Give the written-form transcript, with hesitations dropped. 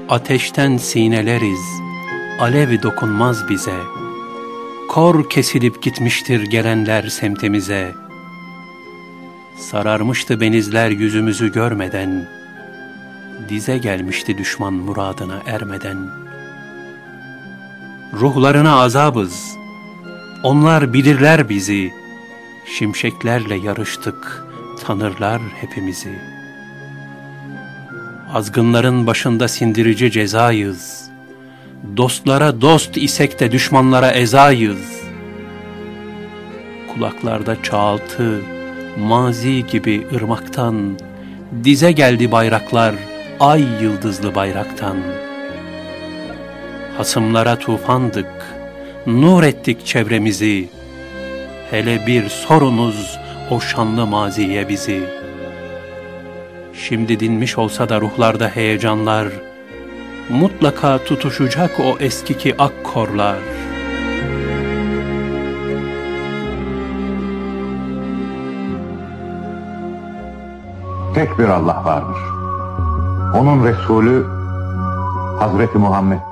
Ateşten sineleriz, alev dokunmaz bize. Kor kesilip gitmiştir gelenler semtimize. Sararmıştı benizler yüzümüzü görmeden, dize gelmişti düşman muradına ermeden. Ruhlarına azabız, onlar bilirler bizi. Şimşeklerle yarıştık, tanırlar hepimizi. Azgınların başında sindirici cezayız. Dostlara dost isek de düşmanlara ezayız. Kulaklarda çağıltı, mazi gibi ırmaktan, dize geldi bayraklar, ay yıldızlı bayraktan. Hasımlara tufandık, nur ettik çevremizi. Hele bir sorunuz o şanlı maziye bizi. Şimdi dinmiş olsa da ruhlarda heyecanlar, mutlaka tutuşacak o eskiki akkorlar. Tek bir Allah vardır. Onun Resulü Hazreti Muhammed